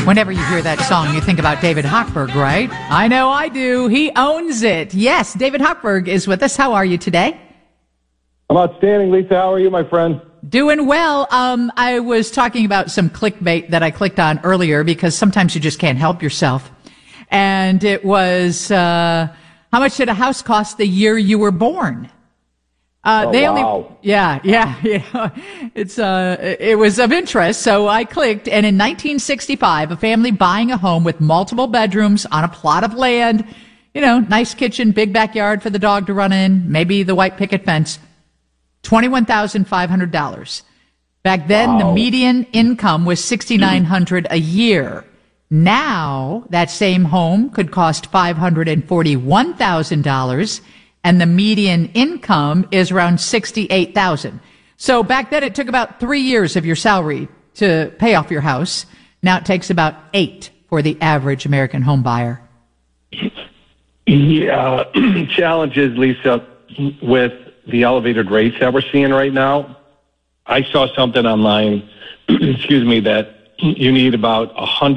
Whenever you hear that song, you think about David Hochberg, right? I know I do. He owns it. Yes, David Hochberg is with us. How are you today? I'm outstanding, Lisa. How are you, my friend? Doing well. I was talking about some clickbait that I clicked on earlier because sometimes you just can't help yourself. And it was, how much did a house cost the year you were born? Wow. Yeah. It was of interest. So I clicked, and in 1965, a family buying a home with multiple bedrooms on a plot of land, nice kitchen, big backyard for the dog to run in, maybe the white picket fence, $21,500. Back then, The median income was $6,900 a year. Now, that same home could cost $541,000, and the median income is around $68,000. So back then, it took about 3 years of your salary to pay off your house. Now it takes about 8 for the average American home buyer. Yeah, challenges, Lisa, with the elevated rates that we're seeing right now. I saw something online, that you need about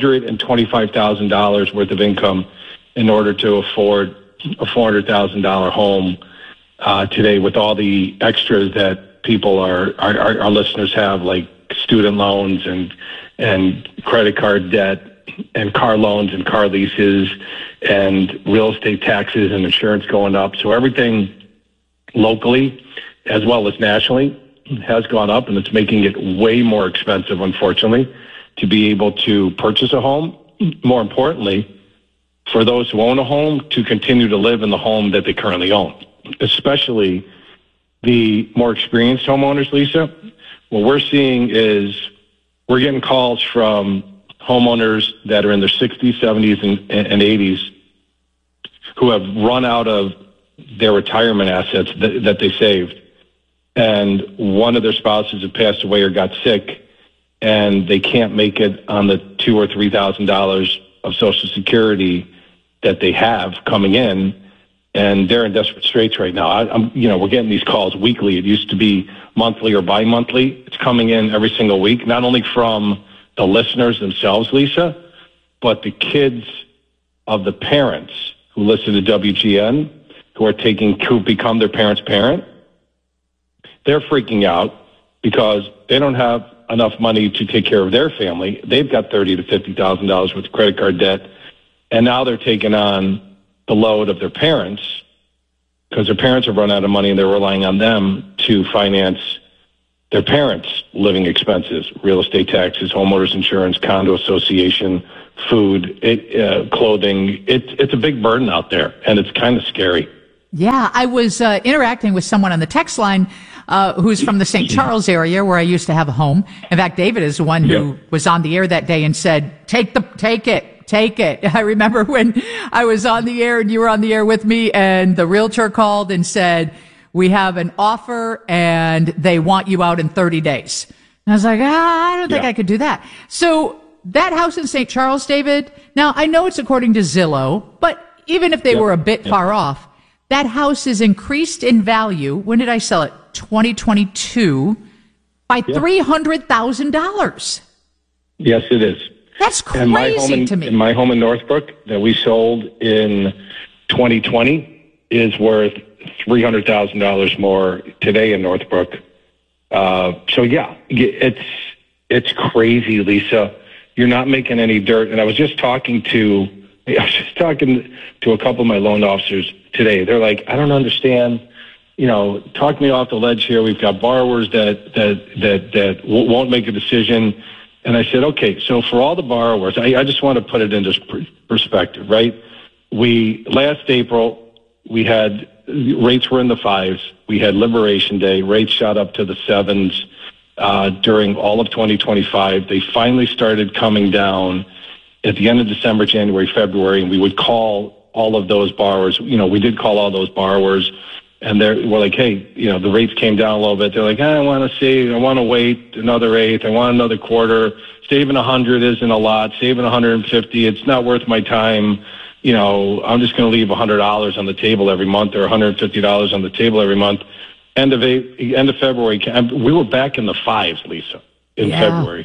$125,000 worth of income in order to afford a $400,000 home today, with all the extras that people our listeners have, like student loans and credit card debt and car loans and car leases and real estate taxes and insurance going up. So everything locally as well as nationally has gone up, and it's making it way more expensive, unfortunately, to be able to purchase a home. More importantly, for those who own a home, to continue to live in the home that they currently own, especially the more experienced homeowners, Lisa. What we're seeing is we're getting calls from homeowners that are in their 60s, 70s, and 80s who have run out of their retirement assets that they saved. And one of their spouses had passed away or got sick, and they can't make it on the $2,000 or $3,000 of Social Security that they have coming in, and they're in desperate straits right now. We're getting these calls weekly. It used to be monthly or bi-monthly. It's coming in every single week, not only from the listeners themselves, Lisa, but the kids of the parents who listen to WGN, who become their parents' parent. They're freaking out because they don't have enough money to take care of their family. They've got $30,000 to $50,000 worth of credit card debt, and now they're taking on the load of their parents because their parents have run out of money, and they're relying on them to finance their parents' living expenses, real estate taxes, homeowners insurance, condo association, food, clothing. It's a big burden out there, and it's kind of scary. Yeah, I was interacting with someone on the text line who's from the St. Charles area where I used to have a home. In fact, David is the one who was on the air that day and said, take it. I remember when I was on the air and you were on the air with me, and the realtor called and said, we have an offer and they want you out in 30 days. And I was like, I don't think I could do that. So that house in St. Charles, David, now I know it's according to Zillow, but even if they were a bit far off, that house is increased in value. When did I sell it? 2022 by $300,000. Yes, it is. That's crazy to me. And my home in Northbrook that we sold in 2020 is worth $300,000 more today in Northbrook. It's crazy, Lisa. You're not making any dirt. And I was just talking to a couple of my loan officers today. They're like, I don't understand. Talk me off the ledge here. We've got borrowers that won't make a decision. And I said, okay, so for all the borrowers, I just want to put it into perspective, right? Last April, we had rates were in the 5s. We had Liberation Day. Rates shot up to the 7s during all of 2025. They finally started coming down at the end of December, January, February, and we would call all of those borrowers. We did call all those borrowers, and we're like, hey, the rates came down a little bit. They're like, I want to save. I want to wait another eighth. I want another quarter. Saving 100 isn't a lot. Saving 150, it's not worth my time. I'm just going to leave $100 on the table every month or $150 on the table every month. End of February, we were back in the 5s, Lisa, in February.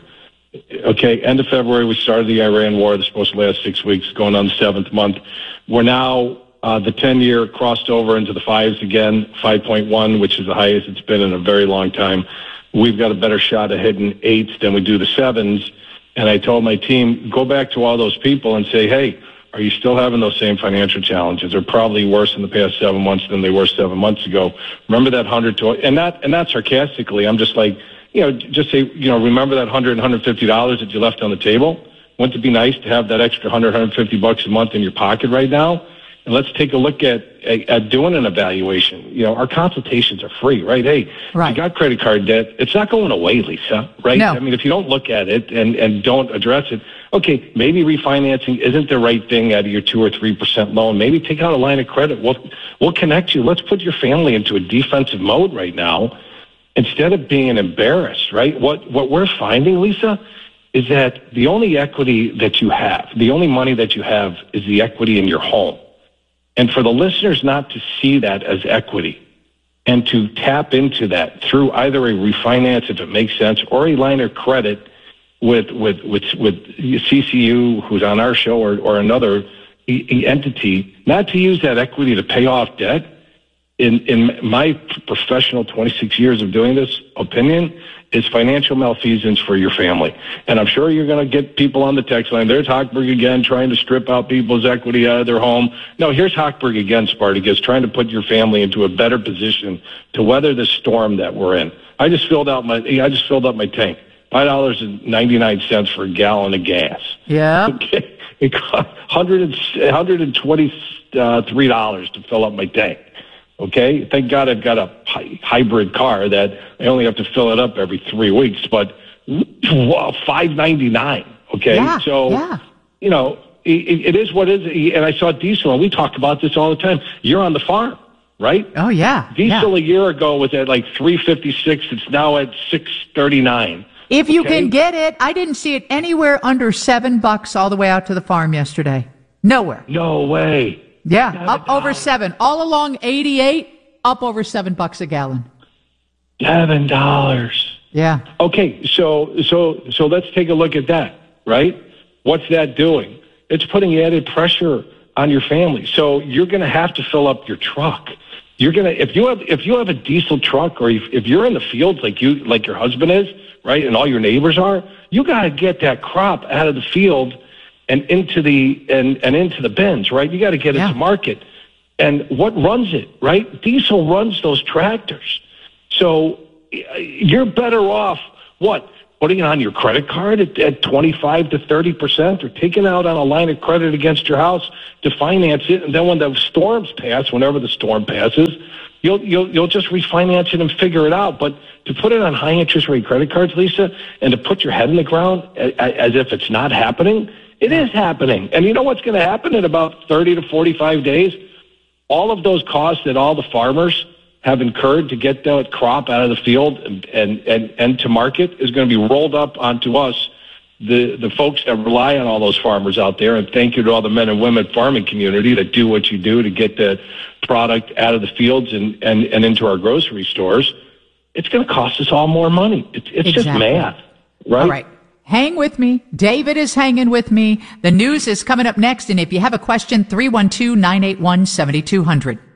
Okay, end of February, we started the Iran war. That's supposed to last 6 weeks, going on the 7th month. We're now, the 10-year crossed over into the fives again, 5.1, which is the highest it's been in a very long time. We've got a better shot at hitting eights than we do the sevens. And I told my team, go back to all those people and say, hey, are you still having those same financial challenges? They're probably worse in the past 7 months than they were 7 months ago. Remember that 100 to, and not sarcastically. I'm just like, just say, remember that $100, $150 that you left on the table? Wouldn't it be nice to have that extra $100, $150 a month in your pocket right now? And let's take a look at doing an evaluation. Our consultations are free, right? Hey, right. You got credit card debt. It's not going away, Lisa, right? No. I mean, if you don't look at it and don't address it, okay, maybe refinancing isn't the right thing out of your 2 or 3% loan. Maybe take out a line of credit. We'll connect you. Let's put your family into a defensive mode right now instead of being embarrassed, right? What we're finding, Lisa, is that the only equity that you have, the only money that you have is the equity in your home. And for the listeners not to see that as equity and to tap into that through either a refinance, if it makes sense, or a line of credit with CCU, who's on our show, or another entity, not to use that equity to pay off debt. In my professional 26 years of doing this opinion, is financial malfeasance for your family. And I'm sure you're going to get people on the text line. There's Hochberg again, trying to strip out people's equity out of their home. No, here's Hochberg again, Spartacus, trying to put your family into a better position to weather the storm that we're in. I just filled up my tank. $5.99 for a gallon of gas. Yeah. Okay. It cost $123 to fill up my tank. Okay, thank God I've got a hybrid car that I only have to fill it up every 3 weeks, but $5.99. Okay, yeah, so yeah. It is what it is. And I saw diesel, and we talk about this all the time. You're on the farm, right? Oh yeah. Diesel a year ago was at like $3.56. It's now at $6.39. If you can get it, I didn't see it anywhere under $7 all the way out to the farm yesterday. Nowhere. No way. Yeah, up over $7. All along 88, up over $7 a gallon. $7. Yeah. Okay, so let's take a look at that, right? What's that doing? It's putting added pressure on your family. So you're going to have to fill up your truck. You're going to if you have a diesel truck, or if you're in the fields like your husband is, right, and all your neighbors are, you got to get that crop out of the field and into the into the bins, right? You got to get it to market. And what runs it, right? Diesel runs those tractors. So you're better off putting it on your credit card at 25 to 30%, or taking out on a line of credit against your house to finance it. And then when the storms pass, whenever the storm passes, you'll just refinance it and figure it out. But to put it on high interest rate credit cards, Lisa, and to put your head in the ground as if it's not happening, it is happening. And you know what's going to happen in about 30 to 45 days? All of those costs that all the farmers have incurred to get that crop out of the field and to market is going to be rolled up onto us, the folks that rely on all those farmers out there. And thank you to all the men and women farming community that do what you do to get the product out of the fields and into our grocery stores. It's going to cost us all more money. It's just math, right? All right. Hang with me. David is hanging with me. The news is coming up next. And if you have a question, 312-981-7200.